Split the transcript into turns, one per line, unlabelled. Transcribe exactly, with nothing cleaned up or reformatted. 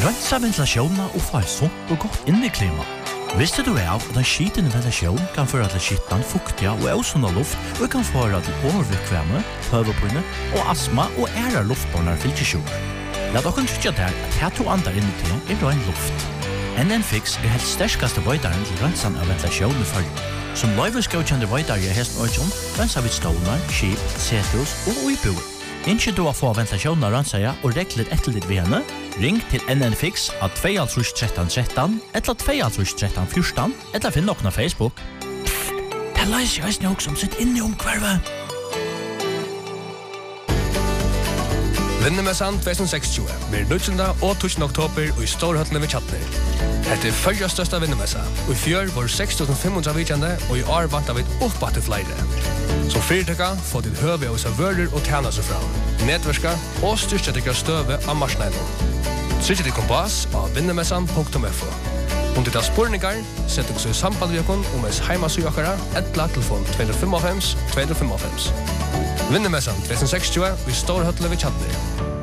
Rensa ventilasjonen og få et sunt og godt inneklima. Visste du av at en skitende ventilasjon kan føre til skittan, fuktiga og ausunda luft og kan føre til overvikvemme, høvepinne og astma og ære luftbornar fylkesjur. Lat okken tryggja der at her to andar inni til er rein luft. N N Fix er helt sterskaste vøydaren til rensan av ventilasjonen i følge. Som løyveskjøkjende vøydare i hesten øyjon, rensa vid stålar, skip, setus og uibuer. Innskje du å få ventilasjonen av rensaja og reklet etter litt ved henne, ring til N N Fix av to tre tre tre eller to tre tre fjorten eller finn nokna Facebook. Pfft, det leiser jeg snakk som sitt inni om kvarve.
Vinnemessan tjuetusen seksogtjúgu blir nítjánda og tusen oktober og i Storhøllene ved Tjatner. Dette er fyrja størsta vinnemessa, og i fjør var seks tusen fem hundre vidjande, og i år vant av et oppbatt til flere. Som fyrirtaka får ditt høve av seg vører og tjena seg fra, nedverska og styrkja dikkar støve av marsnælen. Trykja ditt kompass av vinnemessan punktum f o. Om ditt har spurningar, sett dere så i samband vi okon om ens heimasugjokkara, etla telefon to fem fem to fem fem. Vinnemessan tjuetusen seksogtjúgu i Storhøllene ved Tjatner.